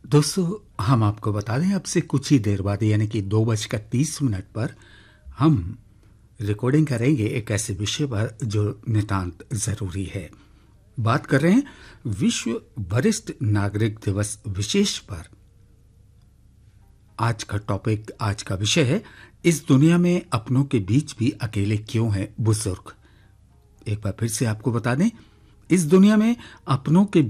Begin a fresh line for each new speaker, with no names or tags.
दोस्तों, हम आपको बता दें अब से कुछ ही देर बाद यानी कि 2:30 पर हम रिकॉर्डिंग करेंगे एक ऐसे विषय पर जो नितांत ज़रूरी है। बात कर रहे हैं विश्व वरिष्ठ नागरिक दिवस विशेष पर। आज का टॉपिक, आज का विषय है, इस दुनिया में अपनों के बीच भी अकेले क्यों हैं बुजुर्ग। एक बार फिर से आपको बता दें, इस दुनिया में अपनों के